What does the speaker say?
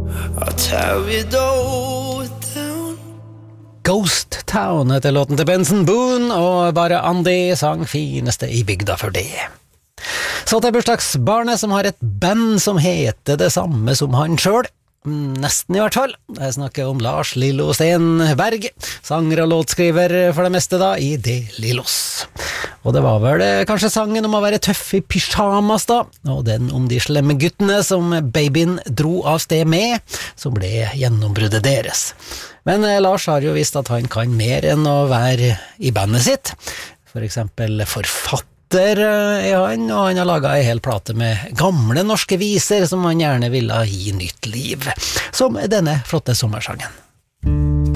I'll tear it all down. Ghost Town heter låten til Benson Boone, og bare Andy sang fineste i bygda for det. Så til bursdagsbarnet som har et band som heter det samme som han selv. Nesten i hvert fall. Jeg snakker om Lars Lillo Stenberg, sanger og låtskriver for det meste da, i De Lillos. Og det var vel kanskje sangen om å være tøff i pyjamas da, og den om de slemme guttene som babyen dro av sted med, som ble gjennombruddet deres. Men Lars har jo visst at han kan mer enn å være i bandet sitt. For eksempel forfatter er han, og han har laget en hel plate med gamle norske viser som han gjerne ville gi nytt liv, som denne flotte sommersangen.